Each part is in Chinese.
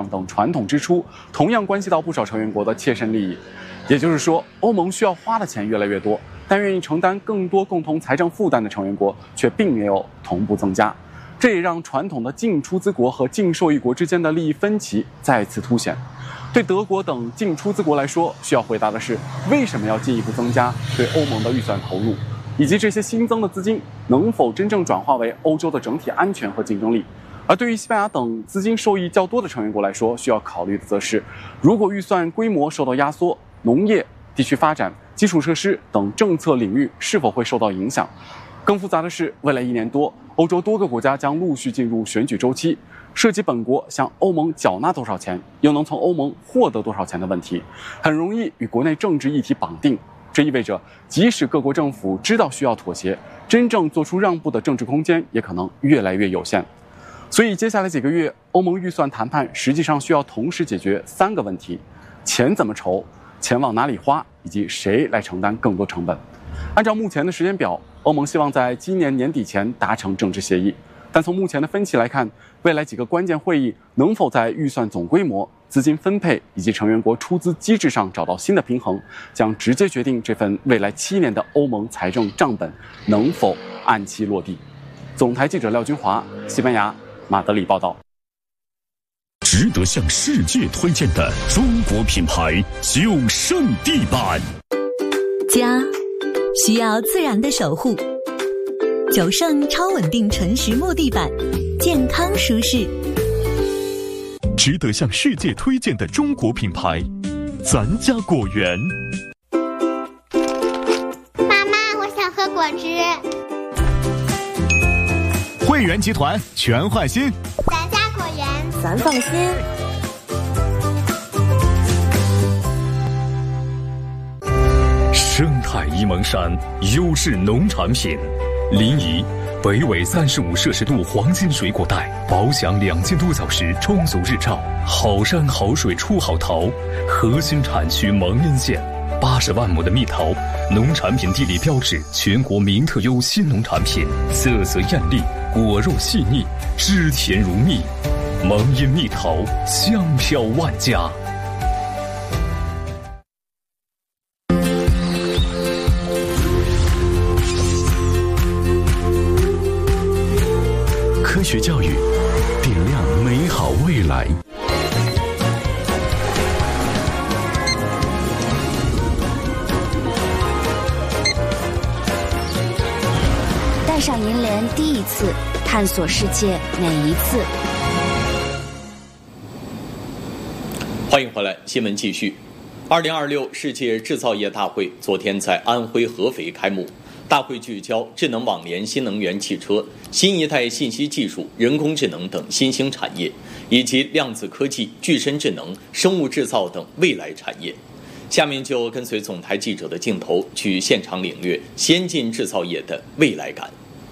等传统支出，同样关系到不少成员国的切身利益。也就是说，欧盟需要花的钱越来越多，但愿意承担更多共同财政负担的成员国却并没有同步增加。这也让传统的净出资国和净受益国之间的利益分歧再次凸显。对德国等净出资国来说，需要回答的是为什么要进一步增加对欧盟的预算投入，以及这些新增的资金能否真正转化为欧洲的整体安全和竞争力。而对于西班牙等资金受益较多的成员国来说，需要考虑的则是，如果预算规模受到压缩，农业、地区发展、基础设施等政策领域是否会受到影响。更复杂的是，未来1年多，欧洲多个国家将陆续进入选举周期，涉及本国向欧盟缴纳多少钱，又能从欧盟获得多少钱的问题，很容易与国内政治议题绑定。这意味着，即使各国政府知道需要妥协，真正做出让步的政治空间也可能越来越有限。所以接下来几个月，欧盟预算谈判实际上需要同时解决3个问题：钱怎么筹，钱往哪里花，以及谁来承担更多成本。按照目前的时间表，欧盟希望在今年年底前达成政治协议，但从目前的分歧来看，未来几个关键会议能否在预算总规模、资金分配以及成员国出资机制上找到新的平衡，将直接决定这份未来7年的欧盟财政账本能否按期落地。总台记者廖军华，西班牙马德里报道。 值得向世界推荐的中国品牌9胜地板。 家需要自然的守护，9胜超稳定纯实木地板，健康舒适。 值得向世界推荐的中国品牌咱家果园。 妈妈，我想喝果汁。 汇源集团全换新， 咱家果园， 咱放心。 生态沂蒙山优质农产品，临沂北纬35摄氏度黄金水果带，保享2000多小时充足日照，好山好水出好桃。核心产区蒙阴县，80万亩的蜜桃，农产品地理标志，全国名特优新农产品，色泽艳丽，果肉细腻，汁甜如蜜。蒙阴蜜桃，香飘万家。科学教育，点亮美好未来。 带上银联第一次，探索世界每一次。 欢迎回来，新闻继续。2026世界制造业大会昨天在安徽合肥开幕。大会聚焦智能网联、新能源汽车、新一代信息技术、人工智能等新兴产业，以及量子科技、具身智能、生物制造等未来产业。下面就跟随总台记者的镜头，去现场领略先进制造业的未来感。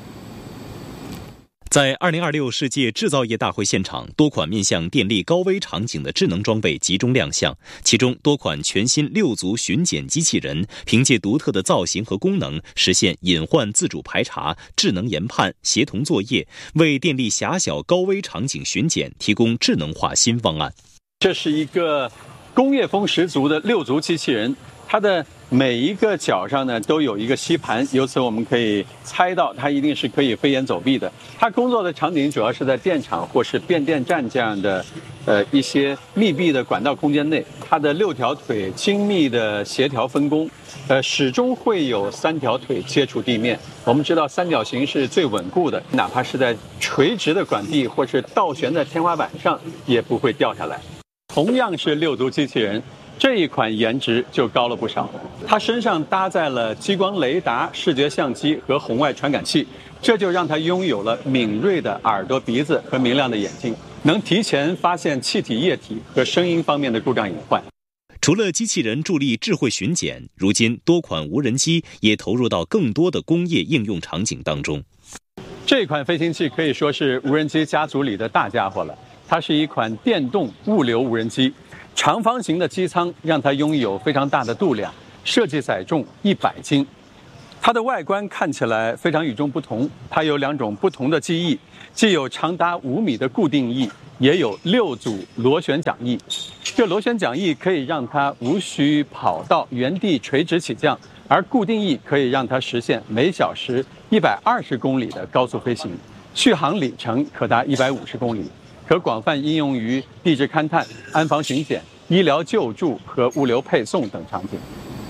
在2026世界制造业大会现场，多款面向电力高危场景的智能装备集中亮相，其中多款全新6足巡检机器人凭借独特的造型和功能，实现隐患自主排查、智能研判、协同作业，为电力狭小高危场景巡检提供智能化新方案。 这是一个工业风十足的6足机器人，它的每一个脚上呢都有一个吸盘，由此我们可以猜到它一定是可以飞檐走壁的。它工作的场景主要是在电厂或是变电站这样的一些密闭的管道空间内，它的6条腿精密的协调分工，始终会有3条腿接触地面。我们知道三角形是最稳固的，哪怕是在垂直的管壁或是倒悬在天花板上也不会掉下来。同样是6足机器人，这一款颜值就高了不少。它身上搭载了激光雷达、视觉相机和红外传感器，这就让它拥有了敏锐的耳朵、鼻子和明亮的眼睛，能提前发现气体、液体和声音方面的故障隐患。 除了机器人助力智慧巡检，如今多款无人机也投入到更多的工业应用场景当中。 这款飞行器可以说是无人机家族里的大家伙了。它是一款电动物流无人机，长方形的机舱让它拥有非常大的度量，设计载重100斤。 它的外观看起来非常与众不同，它有2种不同的机翼，既有长达5米的固定翼，也有6组螺旋桨翼。这螺旋桨翼可以让它无需跑道原地垂直起降，而固定翼可以让它实现每小时120公里的高速飞行，续航里程可达150公里，可广泛应用于地质勘探、安防巡检、医疗救助和物流配送等场景。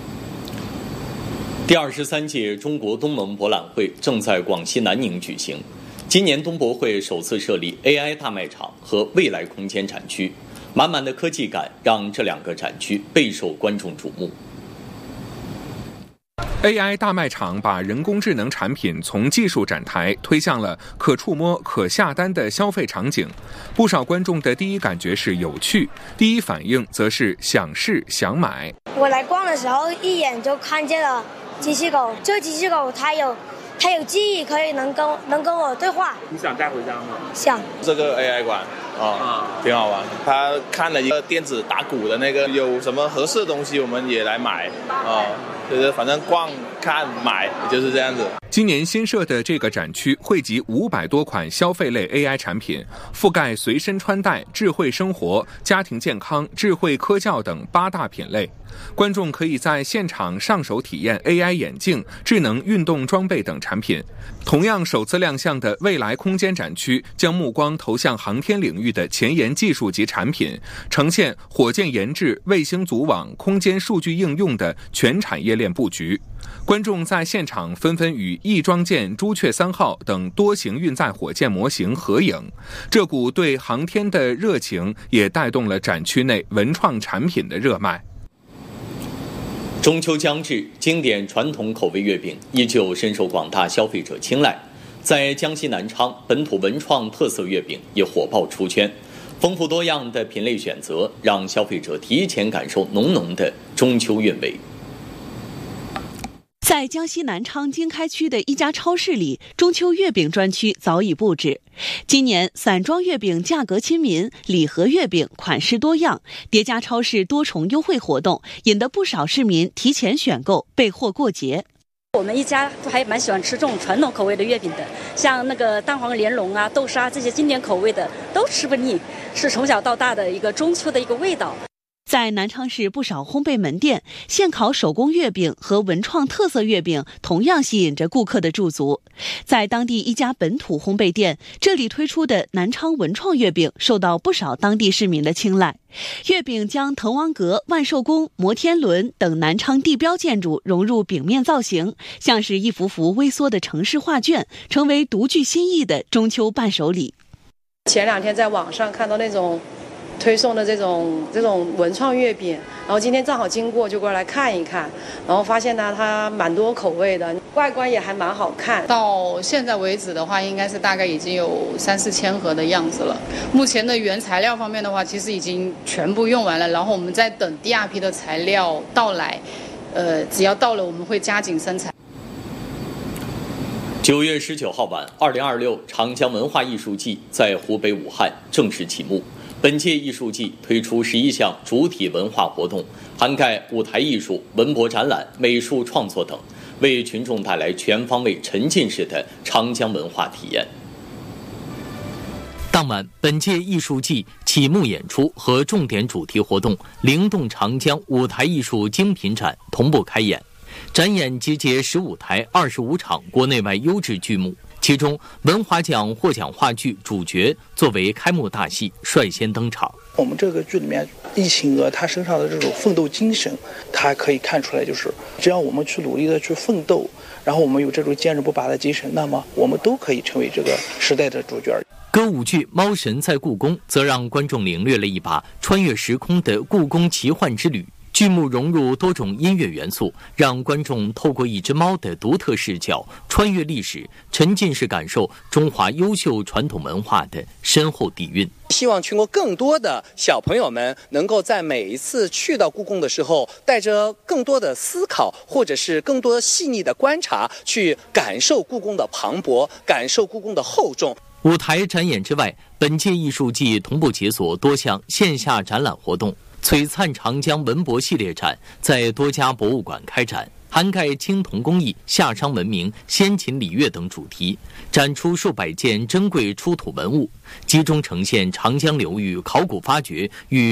第23届中国东盟博览会正在广西南宁举行。今年东博会首次设立 AI 大卖场和未来空间展区，满满的科技感让这2个展区备受观众瞩目。 AI 大卖场把人工智能产品从技术展台推向了可触摸、可下单的消费场景。不少观众的第一感觉是有趣，第一反应则是想试想买。 我来逛的时候，一眼就看见了机器狗。这机器狗它有记忆，可以能跟我对话。 你想带回家吗？ 想。 这个 AI 馆挺好玩。他看了一个电子打鼓的那个，有什么合适的东西我们也来买就是反正逛看买就是这样子。 今年新设的这个展区汇集500多款消费类 AI 产品，覆盖随身穿戴、智慧生活、家庭健康、智慧科教等8大品类。观众可以在现场上手体验 AI 眼镜、智能运动装备等产品。同样首次亮相的未来空间展区将目光投向航天领域的前沿技术及产品，呈现火箭研制、卫星组网、空间数据应用的全产业链布局。观众在现场纷纷与翼装舰朱雀3号等多型运载火箭模型合影，这股对航天的热情也带动了展区内文创产品的热卖。 中秋将至，经典传统口味月饼依旧深受广大消费者青睐。在江西南昌，本土文创特色月饼也火爆出圈，丰富多样的品类选择让消费者提前感受浓浓的中秋韵味。 在江西南昌经开区的一家超市里，中秋月饼专区早已布置。今年散装月饼价格亲民，礼盒月饼款式多样，叠加超市多重优惠活动，引得不少市民提前选购，备货过节。 我们一家都还蛮喜欢吃这种传统口味的月饼的，像那个蛋黄莲蓉啊、豆沙这些经典口味的都吃不腻，是从小到大的一个中秋的一个味道。 在南昌市不少烘焙门店，现烤手工月饼和文创特色月饼同样吸引着顾客的驻足。在当地一家本土烘焙店，这里推出的南昌文创月饼受到不少当地市民的青睐。月饼将滕王阁、万寿宫、摩天轮等南昌地标建筑融入饼面造型，像是一幅幅微缩的城市画卷，成为独具新意的中秋伴手礼。 前2天在网上看到那种推送的这种文创月饼，然后今天正好经过就过来看一看，然后发现呢它蛮多口味的，外观也还蛮好看。 到现在为止的话，应该是大概已经有3-4千盒的样子了。目前的原材料方面的话，其实已经全部用完了，然后我们在等第2批的材料到来，只要到了我们会加紧生产。 9月19号晚，2026长江文化艺术季在湖北武汉正式启幕。本届艺术季推出11项主体文化活动，涵盖舞台艺术、文博展览、美术创作等，为群众带来全方位沉浸式的长江文化体验。 当晚，本届艺术季启幕演出和重点主题活动“灵动长江”舞台艺术精品展同步开演。展演集结15台25场国内外优质剧目，其中文华奖获奖话剧主角作为开幕大戏率先登场。 我们这个剧里面易晴娥她身上的这种奋斗精神，她可以看出来，就是只要我们去努力的去奋斗，然后我们有这种坚韧不拔的精神，那么我们都可以成为这个时代的主角。 歌舞剧《猫神在故宫》则让观众领略了一把穿越时空的故宫奇幻之旅。剧目融入多种音乐元素，让观众透过一只猫的独特视角，穿越历史，沉浸式感受中华优秀传统文化的深厚底蕴。 希望全国更多的小朋友们能够在每一次去到故宫的时候，带着更多的思考，或者是更多细腻的观察，去感受故宫的磅礴，感受故宫的厚重。 舞台展演之外，本届艺术季同步解锁多项线下展览活动。璀璨长江文博系列展在多家博物馆开展， 涵盖青铜工艺、夏商文明、先秦礼乐等主题，展出数百件珍贵出土文物，集中呈现长江流域考古发掘与